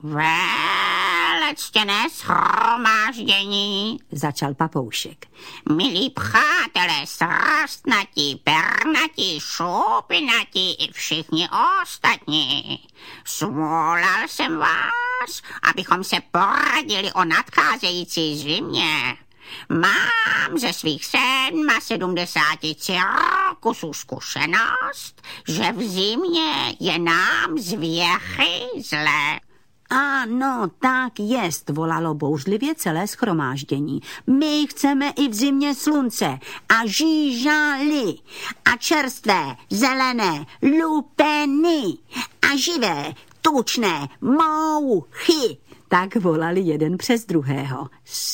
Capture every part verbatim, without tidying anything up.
Velectěné shromáždění, začal papoušek. Milí přátelé, srastnatí, pernatí, šupinatí i všichni ostatní. Svolal jsem vás, abychom se poradili o nadcházející zimě. Mám ze svých sedmasedmdesáti cirkusů zkušenost, že v zimě je nám z věchy zle. Ano, tak jest, volalo bouřlivě celé shromáždění. My chceme i v zimě slunce a žížaly a čerstvé, zelené, lupeny a živé, tučné mouchy. Tak volali jeden přes druhého.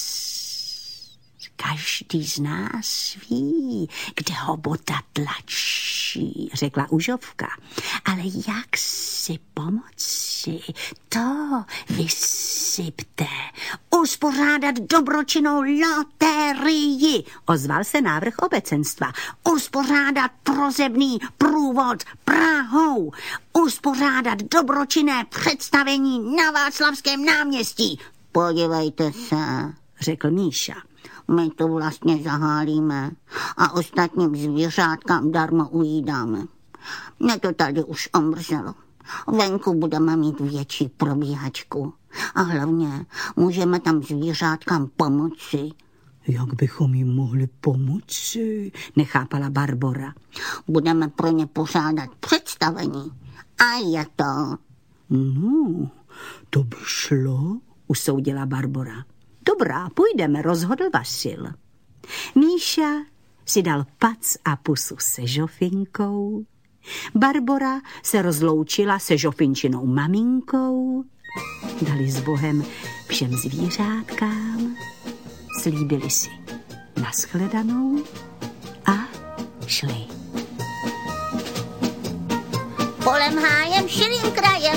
Každý z nás ví, kde ho bota tlačí, řekla Užovka. Ale jak si pomoci, to vysypte. Uspořádat dobročinnou loterii, ozval se návrh obecenstva. Uspořádat prozebný průvod Prahou. Uspořádat dobročinné představení na Václavském náměstí. Podívejte se, řekl Míša. My to vlastně zahálíme a ostatním zvířátkám darmo ujídáme. Mě to tady už omrzelo. Venku budeme mít větší probíhačku. A hlavně můžeme tam zvířátkám pomoci. Jak bychom jim mohli pomoci? Nechápala Barbora. Budeme pro ně pořádat představení. A je to. No, to by šlo, usoudila Barbora. Dobrá, půjdeme, rozhodl Vasil. Míša si dal pac a pusu se Žofinkou. Barbora se rozloučila se Žofinčinou maminkou. Dali s Bohem všem zvířátkám. Slíbili si nashledanou a šli. Polem hájem, širým krajem,